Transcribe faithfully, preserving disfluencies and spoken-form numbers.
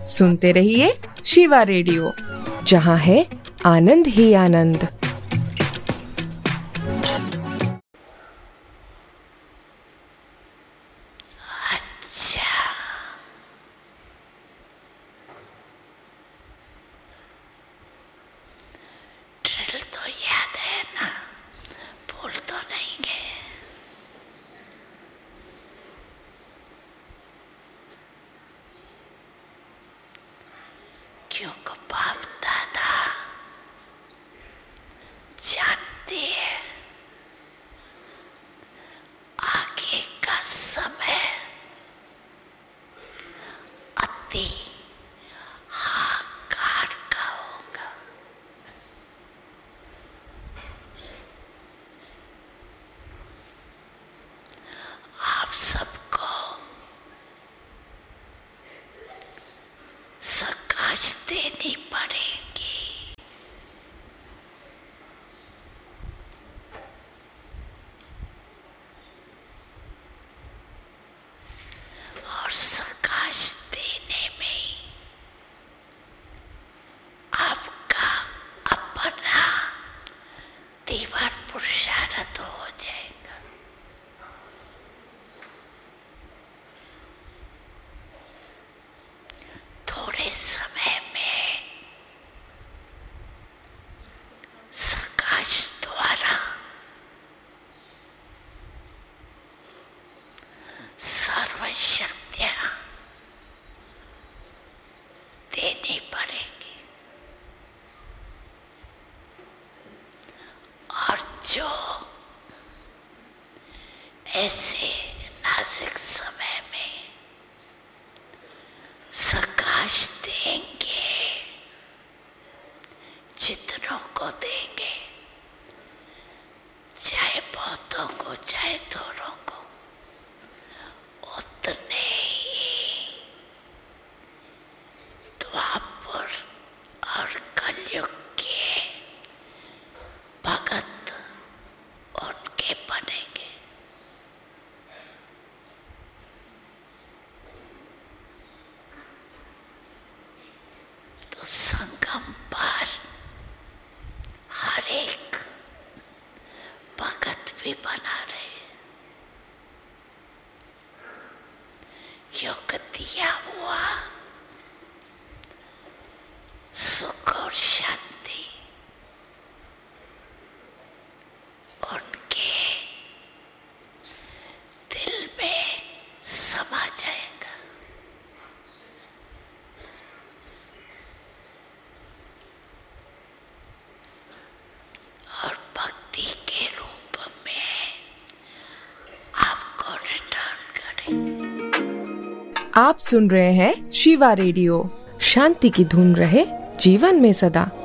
सुनते रहिए शिवा रेडियो, जहाँ है आनंद ही आनंद। अच्छा, ड्रिल तो याद है ना, भूल तो नहीं गए। क्योंकि बाप दादा जानते हैं आगे का समय अति हाहाकार का होगा। आप सबको सकाश देनी पड़ेगी। और सकाश देने में आपका अपना दीवार पुरुषार्थ हो जाएगा। थोड़े समय में सकाश द्वारा सर्वशक्तियां देनी पड़ेगी। और जो ऐसे नाजुक समय में सकाश देंगे, जितनों को देंगे, चाहे बहुतों को चाहे थोड़ों को, उतने ही द्वापर और कलयुग के भगत उनके बनेंगे। तो संगम पर हर एक भगत भी बना रहे। योग दिया हुआ सुख और शांति उनके दिल में समा जाएगा। और भक्ति के रूप में आपको रिटर्न करेंगे। आप सुन रहे हैं शिवा रेडियो। शांति की धुन रहे जीवन में सदा।